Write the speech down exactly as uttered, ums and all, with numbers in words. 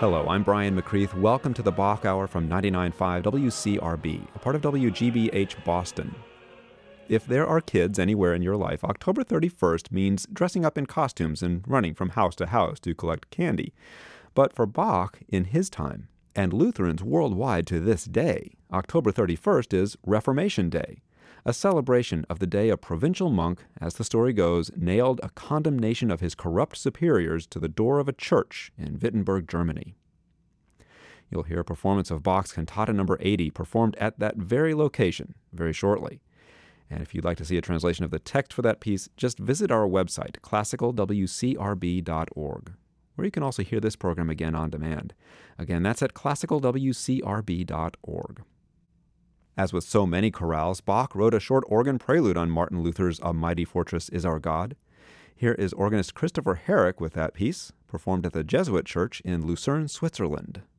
Hello, I'm Brian McCreath. Welcome to the Bach Hour from ninety-nine point five W C R B, a part of W G B H Boston. If there are kids anywhere in your life, October thirty-first means dressing up in costumes and running from house to house to collect candy. But for Bach, in his time, and Lutherans worldwide to this day, October thirty-first is Reformation Day, a celebration of the day a provincial monk, as the story goes, nailed a condemnation of his corrupt superiors to the door of a church in Wittenberg, Germany. You'll hear a performance of Bach's Cantata number eighty performed at that very location very shortly. And if you'd like to see a translation of the text for that piece, just visit our website, classical w c r b dot org, where you can also hear this program again on demand. Again, that's at classical w c r b dot org. As with so many chorales, Bach wrote a short organ prelude on Martin Luther's A Mighty Fortress Is Our God. Here is organist Christopher Herrick with that piece, performed at the Jesuit Church in Lucerne, Switzerland.